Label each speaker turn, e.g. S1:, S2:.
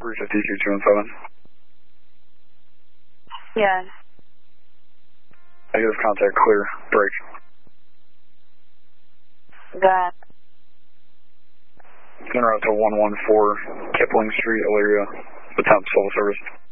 S1: 35217.
S2: Yeah.
S1: Negative contact clear. Break.
S2: Got it.
S1: En route to 114 Kipling Street, Elyria. Attempt civil service.